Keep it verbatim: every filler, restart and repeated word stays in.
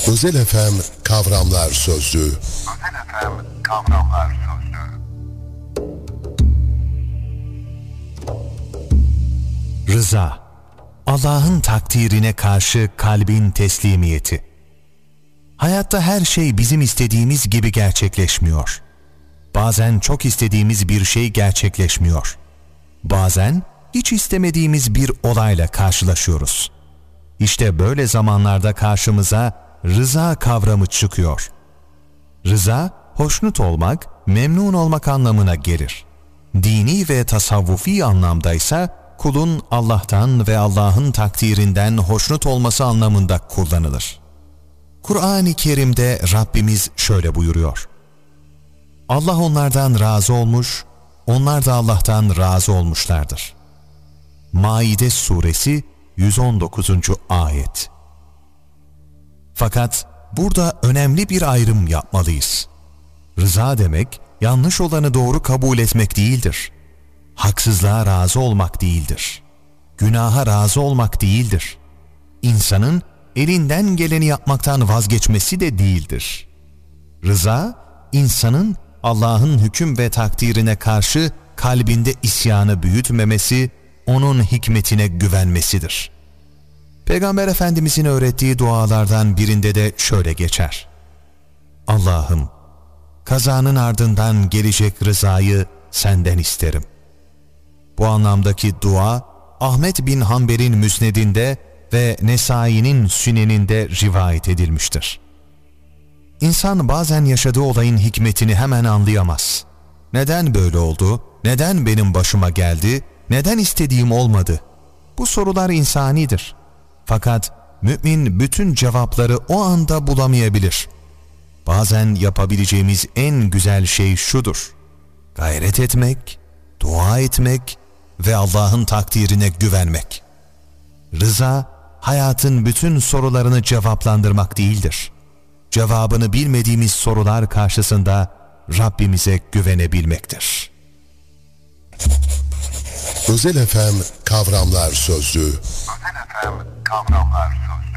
Özel F M Kavramlar Sözlüğü. Özel F M Kavramlar Sözlüğü. Rıza, Allah'ın takdirine karşı kalbin teslimiyeti. Hayatta her şey bizim istediğimiz gibi gerçekleşmiyor. Bazen çok istediğimiz bir şey gerçekleşmiyor. Bazen hiç istemediğimiz bir olayla karşılaşıyoruz. İşte böyle zamanlarda karşımıza rıza kavramı çıkıyor. Rıza, hoşnut olmak, memnun olmak anlamına gelir. Dini ve tasavvufi anlamdaysa kulun Allah'tan ve Allah'ın takdirinden hoşnut olması anlamında kullanılır. Kur'an-ı Kerim'de Rabbimiz şöyle buyuruyor: Allah onlardan razı olmuş, onlar da Allah'tan razı olmuşlardır. Maide Suresi yüz on dokuzuncu ayet. Fakat burada önemli bir ayrım yapmalıyız. Rıza demek, yanlış olanı doğru kabul etmek değildir. Haksızlığa razı olmak değildir. Günaha razı olmak değildir. İnsanın elinden geleni yapmaktan vazgeçmesi de değildir. Rıza, insanın Allah'ın hüküm ve takdirine karşı kalbinde isyanı büyütmemesi, onun hikmetine güvenmesidir. Peygamber Efendimizin öğrettiği dualardan birinde de şöyle geçer: Allah'ım, kazanın ardından gelecek rızayı senden isterim. Bu anlamdaki dua, Ahmet bin Hanbel'in Müsned'inde ve Nesai'nin Sünen'inde rivayet edilmiştir. İnsan bazen yaşadığı olayın hikmetini hemen anlayamaz. Neden böyle oldu? Neden benim başıma geldi? Neden istediğim olmadı? Bu sorular insanidir. Fakat mümin bütün cevapları o anda bulamayabilir. Bazen yapabileceğimiz en güzel şey şudur: gayret etmek, dua etmek ve Allah'ın takdirine güvenmek. Rıza, hayatın bütün sorularını cevaplandırmak değildir. Cevabını bilmediğimiz sorular karşısında Rabbimize güvenebilmektir. Özel F M Kavramlar Sözlüğü. Özel F M Kavramlar Sözlüğü.